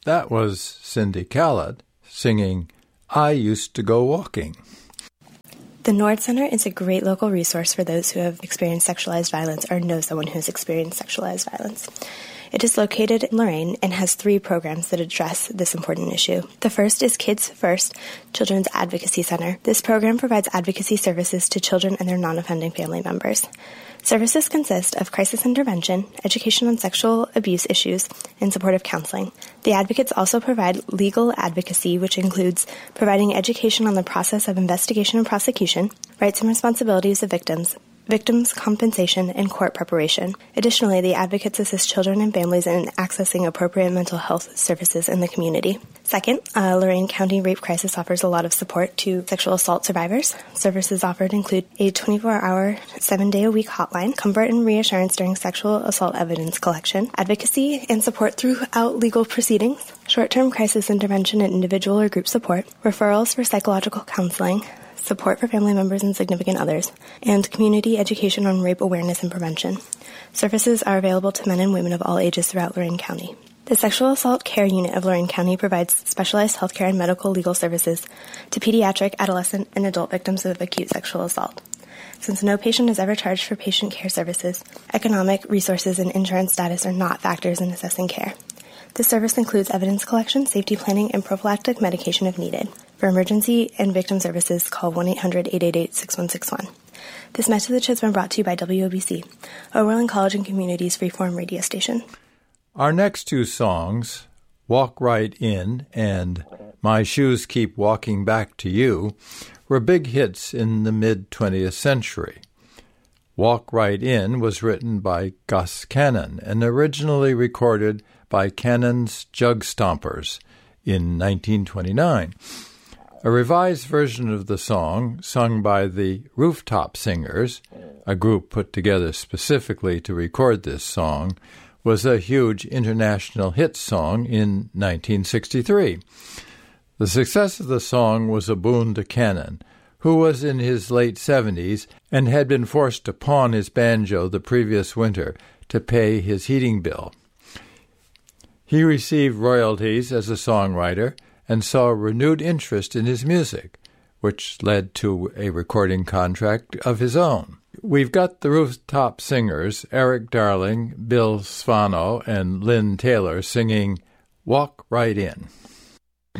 That was Cindy Khaled singing I Used to Go Walking. The Nord Center is a great local resource for those who have experienced sexualized violence or know someone who has experienced sexualized violence. It is located in Lorain and has 3 programs that address this important issue. The first is Kids First Children's Advocacy Center. This program provides advocacy services to children and their non-offending family members. Services consist of crisis intervention, education on sexual abuse issues, and supportive counseling. The advocates also provide legal advocacy, which includes providing education on the process of investigation and prosecution, rights and responsibilities of victims compensation, and court preparation. Additionally, the advocates assist children and families in accessing appropriate mental health services in the community. Second, Lorain County Rape Crisis offers a lot of support to sexual assault survivors. Services offered include a 24-hour, 7-day-a-week hotline, comfort and reassurance during sexual assault evidence collection, advocacy and support throughout legal proceedings, short-term crisis intervention and individual or group support, referrals for psychological counseling, support for family members and significant others, and community education on rape awareness and prevention. Services are available to men and women of all ages throughout Lorain County. The Sexual Assault Care Unit of Lorain County provides specialized healthcare and medical legal services to pediatric, adolescent, and adult victims of acute sexual assault. Since no patient is ever charged for patient care services, economic, resources, and insurance status are not factors in assessing care. This service includes evidence collection, safety planning, and prophylactic medication if needed. For emergency and victim services, call 1-800-888-6161. This message has been brought to you by WOBC, Oberlin College and Community's freeform radio station. Our next 2 songs, Walk Right In and My Shoes Keep Walking Back to You, were big hits in the mid-20th century. Walk Right In was written by Gus Cannon and originally recorded by Cannon's Jug Stompers in 1929. A revised version of the song, sung by the Rooftop Singers, a group put together specifically to record this song, was a huge international hit song in 1963. The success of the song was a boon to Cannon, who was in his late 70s and had been forced to pawn his banjo the previous winter to pay his heating bill. He received royalties as a songwriter and saw renewed interest in his music, which led to a recording contract of his own. We've got the Rooftop Singers, Eric Darling, Bill Svano, and Lynn Taylor singing Walk Right In.